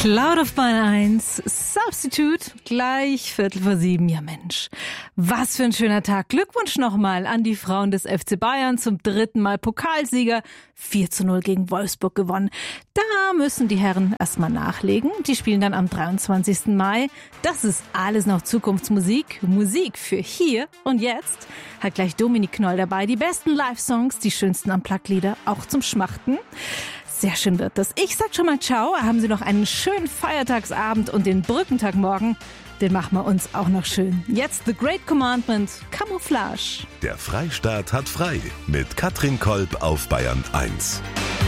Cloud of Bayern 1, Substitute, gleich 6:45. Ja Mensch, was für ein schöner Tag. Glückwunsch nochmal an die Frauen des FC Bayern, zum 3. Mal Pokalsieger. 4:0 gegen Wolfsburg gewonnen. Da müssen die Herren erstmal nachlegen. Die spielen dann am 23. Mai. Das ist alles noch Zukunftsmusik. Musik für hier und jetzt. Hat gleich Dominik Knoll dabei. Die besten Live-Songs, die schönsten Unplugged-Lieder, auch zum Schmachten. Sehr schön wird das. Ich sag schon mal ciao. Haben Sie noch einen schönen Feiertagsabend und den Brückentag morgen. Den machen wir uns auch noch schön. Jetzt The Great Commandment, Camouflage. Der Freistaat hat frei mit Katrin Kolb auf Bayern 1.